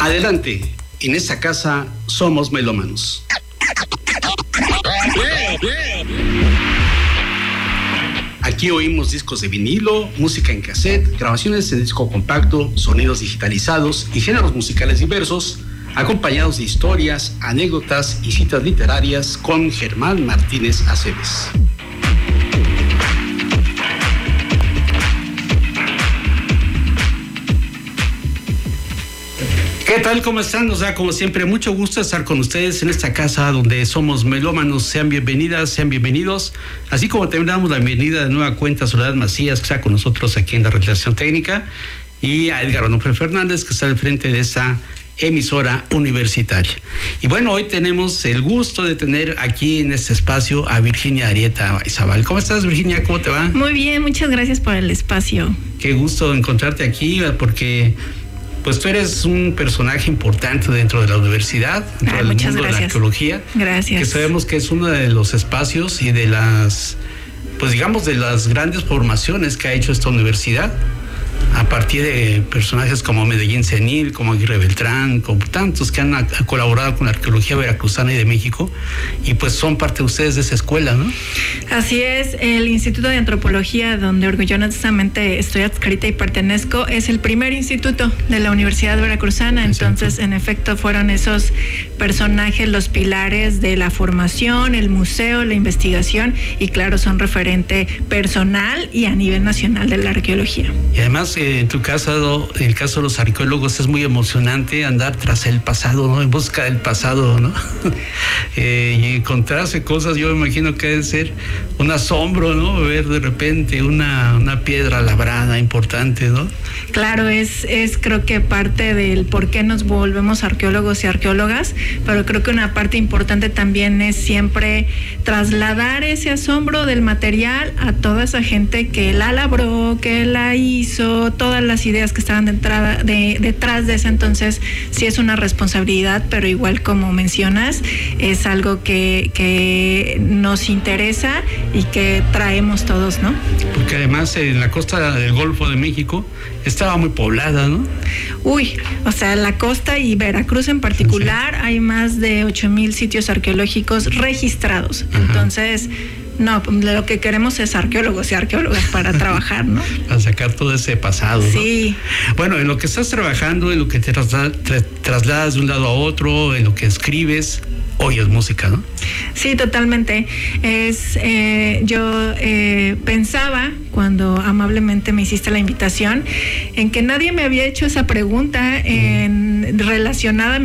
Adelante, en esta casa somos melómanos. Aquí oímos discos de vinilo, música en cassette, grabaciones en disco compacto, sonidos digitalizados y géneros musicales diversos, acompañados de historias, anécdotas y citas literarias con Germán Martínez Aceves. ¿Qué tal? ¿Cómo están? Nos da, como siempre, mucho gusto estar con ustedes en esta casa donde somos melómanos. Sean bienvenidas, sean bienvenidos. Así como también damos la bienvenida de nueva cuenta a Soledad Macías, que está con nosotros aquí en la realización técnica, y a Edgar Onofre Fernández, que está al frente de esta emisora universitaria. Y bueno, hoy tenemos el gusto de tener aquí en este espacio a Virginia Arieta Izabal. ¿Cómo estás, Virginia? ¿Cómo te va? Muy bien, muchas gracias por el espacio. Qué gusto encontrarte aquí, porque pues tú eres un personaje importante dentro de la universidad, dentro del mundo de la arqueología. Gracias. Que sabemos que es uno de los espacios y de las, pues digamos, de las grandes formaciones que ha hecho esta universidad, a partir de personajes como Medellín Senil, como Aguirre Beltrán, como tantos que han colaborado con la arqueología veracruzana y de México, y pues son parte de ustedes de esa escuela, ¿no? Así es, el Instituto de Antropología, donde orgullosamente estoy adscrita y pertenezco, es el primer instituto de la Universidad Veracruzana. Entonces, en efecto, fueron esos personajes los pilares de la formación, el museo, la investigación, y claro, son referente personal y a nivel nacional de la arqueología. Y además, en tu caso, en el caso de los arqueólogos, es muy emocionante andar tras el pasado, ¿no? En busca del pasado, ¿no? Y encontrarse cosas, yo me imagino que debe ser un asombro, ¿no? Ver de repente una piedra labrada importante, ¿no? Claro, es creo que parte del por qué nos volvemos arqueólogos y arqueólogas, pero creo que una parte importante también es siempre trasladar ese asombro del material a toda esa gente que la labró, que la hizo, todas las ideas que estaban detrás de eso. Entonces sí es una responsabilidad, pero igual como mencionas, es algo que nos interesa y que traemos todos, ¿no? Porque además en la costa del Golfo de México estaba muy poblada, ¿no? Uy, o sea, la costa y Veracruz en particular, sí, hay más de 8,000 sitios arqueológicos registrados. Ajá. Entonces, no, lo que queremos es arqueólogos y arqueólogas para trabajar, ¿no? Para sacar todo ese pasado, ¿no? Sí. Bueno, en lo que estás trabajando, en lo que te trasladas de un lado a otro, en lo que escribes, oyes música, ¿no? Sí, totalmente. Yo pensaba, cuando amablemente me hiciste la invitación, en que nadie me había hecho esa pregunta relacionada